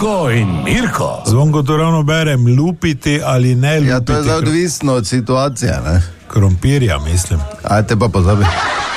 Zvonko in Mirko. Zvonko to ravno berem, lupiti ali ne lupiti. Ja, to je zdaj odvisno od situacije, ne? Krompirja, mislim. Ajde pa pozabi.